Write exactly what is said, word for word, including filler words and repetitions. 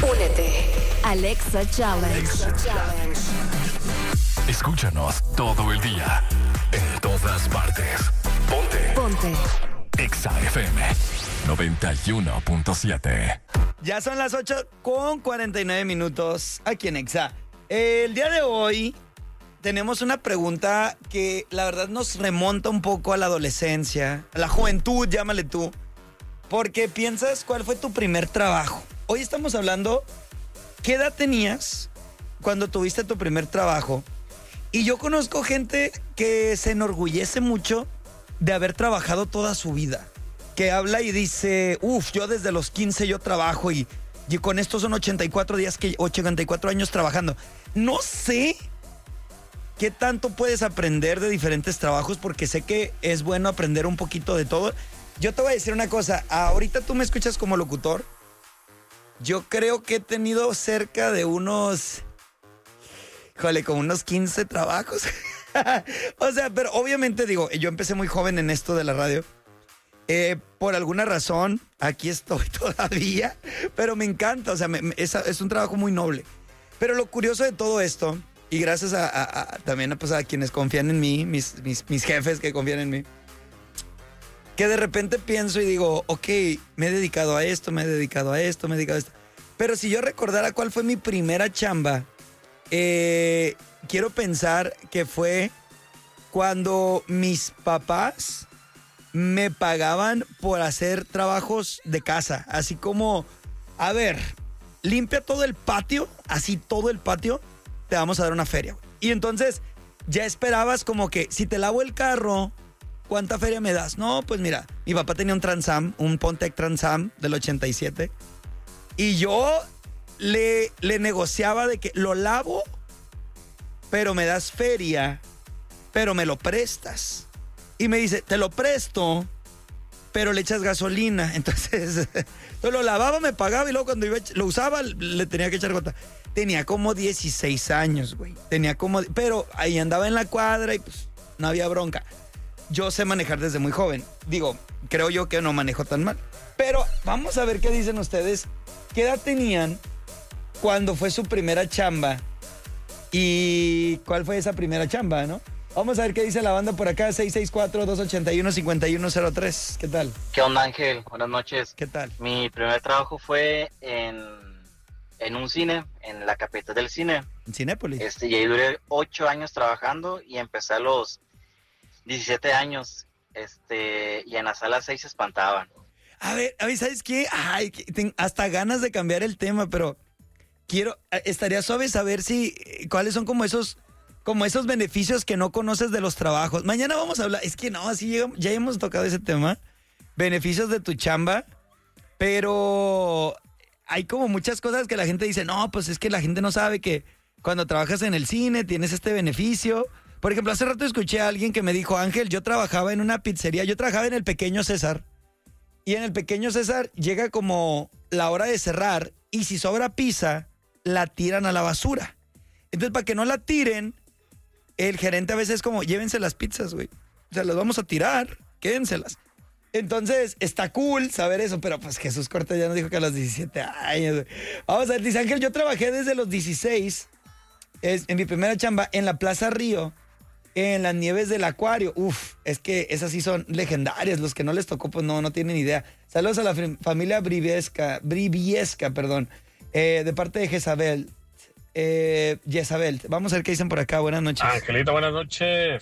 Únete. Alexa Challenge. Alexa Challenge. Escúchanos todo el día, en todas partes. Ponte. Ponte. Exa F M noventa y uno punto siete. Ya son las ocho con cuarenta y nueve minutos aquí en Exa. El día de hoy tenemos una pregunta que la verdad nos remonta un poco a la adolescencia, a la juventud, llámale tú. Porque piensas cuál fue tu primer trabajo. Hoy estamos hablando, ¿qué edad tenías cuando tuviste tu primer trabajo? Y yo conozco gente que se enorgullece mucho de haber trabajado toda su vida. Que habla y dice, uff, yo desde los quince yo trabajo y, y con estos son ochenta y cuatro días, que ochenta y cuatro años trabajando. No sé qué tanto puedes aprender de diferentes trabajos porque sé que es bueno aprender un poquito de todo. Yo te voy a decir una cosa, ahorita tú me escuchas como locutor. Yo creo que he tenido cerca de unos, híjole, como unos quince trabajos. O sea, pero obviamente digo, yo empecé muy joven en esto de la radio. Eh, por alguna razón, aquí estoy todavía, pero me encanta, o sea, me, me, es, es un trabajo muy noble. Pero lo curioso de todo esto, y gracias a, a, a también pues, a quienes confían en mí, mis, mis, mis jefes que confían en mí, que de repente pienso y digo, ok, me he dedicado a esto, me he dedicado a esto, me he dedicado a esto. Pero si yo recordara cuál fue mi primera chamba, eh, quiero pensar que fue cuando mis papás me pagaban por hacer trabajos de casa. Así como, a ver, limpia todo el patio, así todo el patio, te vamos a dar una feria. Y entonces ya esperabas como que, si te lavo el carro, ¿cuánta feria me das? No, pues mira, mi papá tenía un Transam, un Pontec Transam del ochenta y siete. Y yo le, le negociaba de que lo lavo, pero me das feria, pero me lo prestas. Y me dice, te lo presto, pero le echas gasolina. Entonces, yo lo lavaba, me pagaba y luego cuando iba, lo usaba, le tenía que echar gota. Tenía como dieciséis años, güey. Tenía como, pero ahí andaba en la cuadra y pues no había bronca. Yo sé manejar desde muy joven. Digo, creo yo que no manejo tan mal. Pero vamos a ver qué dicen ustedes. ¿Qué edad tenían cuando fue su primera chamba? ¿Y cuál fue esa primera chamba, no? Vamos a ver qué dice la banda por acá. seis seis cuatro, dos ocho uno, cinco uno cero tres. ¿Qué tal? ¿Qué onda, Ángel? Buenas noches. ¿Qué tal? Mi primer trabajo fue en, en un cine, en la capital del cine. En Cinépolis. Este, y ahí duré ocho años trabajando y empecé a los diecisiete años. Este, y en la sala seis se espantaban. A ver, a ver, ¿sabes qué? Ay, tengo hasta ganas de cambiar el tema, pero quiero, estaría suave saber si, cuáles son como esos, como esos beneficios que no conoces de los trabajos. Mañana vamos a hablar, es que no, así llegamos, ya hemos tocado ese tema, beneficios de tu chamba, pero hay como muchas cosas que la gente dice, no, pues es que la gente no sabe que cuando trabajas en el cine tienes este beneficio. Por ejemplo, hace rato escuché a alguien que me dijo, Ángel, yo trabajaba en una pizzería, yo trabajaba en el Pequeño César. Y en el Pequeño César llega como la hora de cerrar y si sobra pizza, la tiran a la basura. Entonces, para que no la tiren, el gerente a veces es como, llévense las pizzas, güey. O sea, las vamos a tirar, quédenselas. Entonces, está cool saber eso, pero pues Jesús Cortés ya nos dijo que a los diecisiete años, güey. Vamos a ver, dice Ángel, yo trabajé desde los dieciséis, es, en mi primera chamba, en la Plaza Río, en las nieves del Acuario. Uf, es que esas sí son legendarias. Los que no les tocó, pues no, no tienen idea. Saludos a la familia Briviesca, Briviesca, perdón, eh, de parte de Jezabel. Eh, Jezabel. Vamos a ver qué dicen por acá. Buenas noches. Angelito, buenas noches.